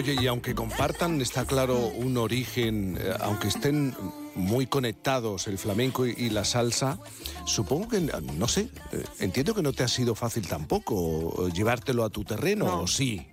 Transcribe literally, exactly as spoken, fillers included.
Oye, y aunque compartan, está claro, un origen, eh, aunque estén muy conectados el flamenco y, y la salsa, supongo que, no sé, eh, entiendo que no te ha sido fácil tampoco llevártelo a tu terreno, No. ¿o sí?